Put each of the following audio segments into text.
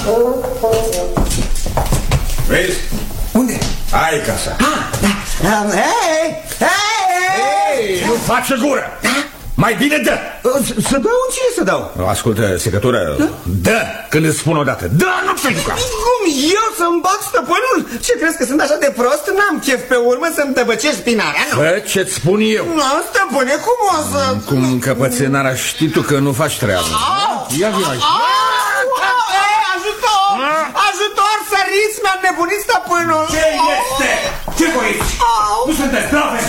Vezi? Unde? Ai casa. Hei! Hei! Nu face gură! Mai bine dă! Să dau? Ce să dau? Ascultă, secătură, dă când îți spun odată. Dă, nu te juca! Cum eu să-mi bag stăpânul? Ce crezi că sunt așa de prost? N-am chef pe urmă să-mi tăbăcești spinarea, nu? Bă, ce-ți spun eu? Nu, stăpâne, cum o să... Cum căpățânara, știi tu că nu faci treabă. Ia vino aici. Ajutor! Ajutor, săriți, mi-a nebunit stăpânul. Ce este? Ce voiți? Nu sunteți brave?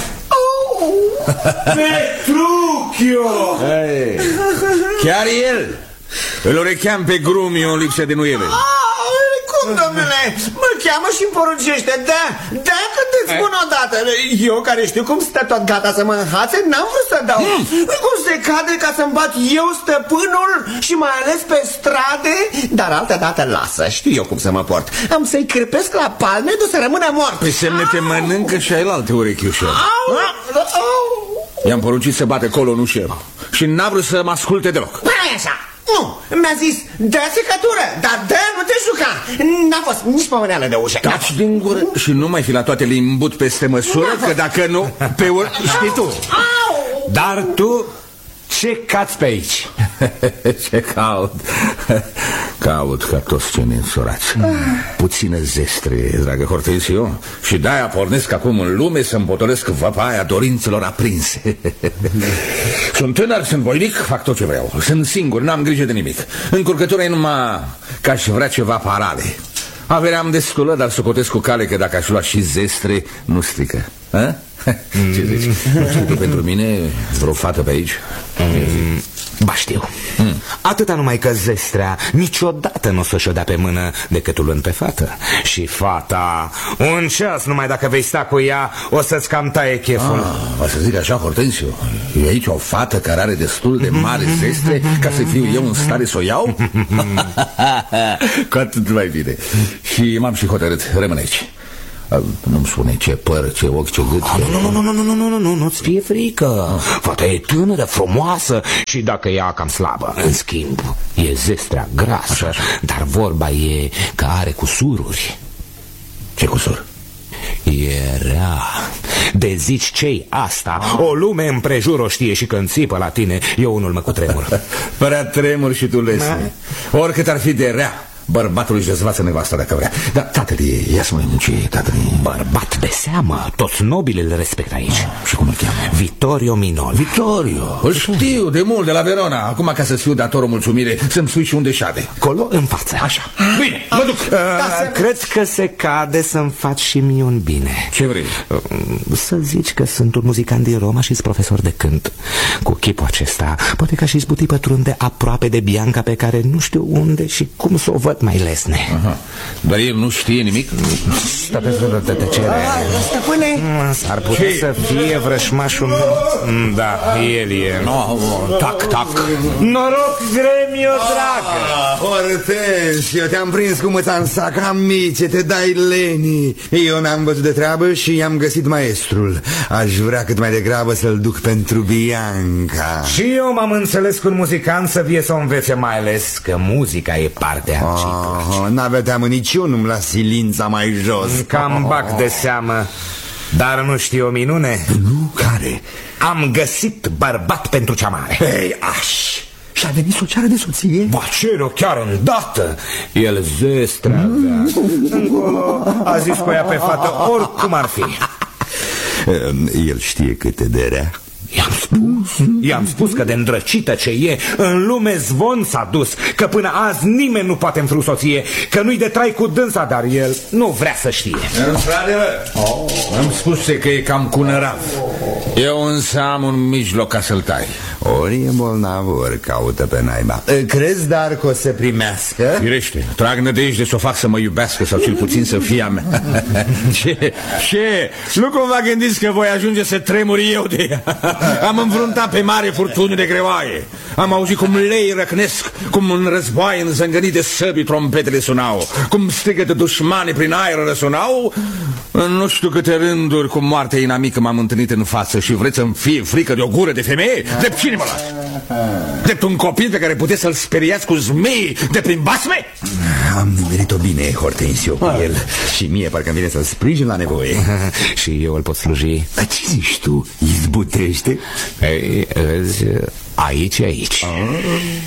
Petruchio! Chiar el îl recheam pe Grumio în lipsă de nuiele. Cum, domnule? Mă cheamă și îmi poruncește. Da, când îți spun odată. Eu, care știu cum stă tot gata să mă înhațe, n-am vrut să dau. Cum se cade ca să-mi bat eu stăpânul și mai ales pe strade? Dar altă dată lasă, știu eu cum să mă port. Am să-i cârpesc la palme de să rămână mort. Pe semne te mănâncă și ai alte urechi ușor. I-am poruncit să bate colo în ușă și n-a vrut să mă asculte deloc. Păi așa. Nu, mi-a zis, dă secătură, dar dă, nu te juca. N-a fost nici pămâneală de ușă. Taci din gură și nu mai fi la toate limbut peste măsură, că dacă nu, pe urmă, știi tu. Dar tu, ce cați pe aici? Ce caut? Caut ca toți cei neînsurați. Puțină zestre, dragă Hortensio. Și de-aia pornesc acum în lume să-mi potolesc văpaia dorințelor aprinse. Sunt tânăr, sunt voinic, fac tot ce vreau. Sunt singur, n-am grijă de nimic. Încurcătura e numai că aș vrea ceva parale. Averea am destulă, dar socotesc cu cale că dacă aș lua și zestre, nu strică. Ha? Ce zici? Știi tu pentru mine vreo fată pe aici? Ba știu. Atâta numai că zestrea niciodată nu o să-și o dea pe mână decât o luând pe fată. Și fata, un ceas numai dacă vei sta cu ea, o să-ți cam taie cheful. O să zic așa, Hortensio, e aici o fată care are destul de mare zestre ca să fiu eu în stare să o iau? Cu atât mai bine. Și m-am și hotărât, rămân aici. Nu-mi spune ce păr, ce ochi, ce gât. Nu-ți fie frică. Fata e tânără, frumoasă și dacă ea cam slabă. În schimb, e zestrea grasă. Așa. Dar vorba e că are cusururi. Ce cusur? E rea. De zici ce-i asta? O lume împrejur o știe și când țipă la tine, eu unul mă cutremur. Părea tremur și tu, Leslie. Oricât ar fi de rea, bărbatul își dezvață nevasta dacă vrea. Dar tatăl, ia să mă ce e tatăl? Bărbat de seamă, toți nobilii îl respectă aici. Și cum îl cheamă? Vittorio Minoli. Vittorio, îl știu de mult, de la Verona. Acum ca să-ți fiu dator o mulțumire, să-mi spui și unde șade. Colo în față. Așa, bine, mă duc. Cred că se cade să-mi faci și mie un bine. Ce vrei? Să zici că sunt un muzicant din Roma și profesor de cânt. Cu chipul acesta, poate că aș izbuti pătrunde aproape de Bianca, pe care nu știu unde și cum să o văd mai lesne. Dar el nu știe nimic? Tăcere. Stăpâne? S-ar putea să fie vrășmașul meu. Da, el e. Tac. Noroc, Gremio, dragă. Hortensio, te-am prins cu mâța în sac, amice, te dai lenii. Eu mi-am văzut de treabă și i-am găsit maestrul. Aș vrea cât mai degrabă să-l duc pentru Bianca. Și eu m-am înțeles cu un muzicant să vie să o învețe, mai ales că muzica e partea ciclului. N-avea teamă niciunul la silința mai jos. Cam bag de seamă. Dar nu știu o minune? Nu? Care? Am găsit bărbat pentru cea mare. Ei, și-a venit să o ceară de soție? Ba, cer-o chiar îndată. El zestrea a zis cu ea pe fată oricum ar fi. El știe câte de rea? I-am spus că de îndrăcită ce e, în lume zvon s-a dus, că până azi nimeni nu poate înfru soție, că nu-i de trai cu dânsa, dar el nu vrea să știe. Îmi spuse că e cam cunărav. Eu însă am un mijloc ca să-l tai. Ori e bolnav, ori caută pe naiba. Crezi, dar că o să primească? Firește, trag nădejde să o fac să mă iubească, sau cel puțin să fie a mea. Ce? Nu cumva gândiți că voi ajunge să tremuri eu de ea? Am înfruntat pe mare furtuni de greoaie. Am auzit cum lei răcnesc, cum în războaie înzângănit de săbii trompetele sunau, cum strigăte dușmane prin aer răsunau. În nu știu câte rânduri cu moartea inamică m-am întâlnit în față. Și vreți să-mi fie frică de o gură de femeie? De cine mă las? Drept un copil pe care puteți să-l speriați cu zmei de prin basme? Am nimerit-o bine, Hortensio, cu el. Și mie parcă vine să-l sprijin la nevoie. Și eu îl pot sluji. Dar ce zici tu? Izbutește? Aici.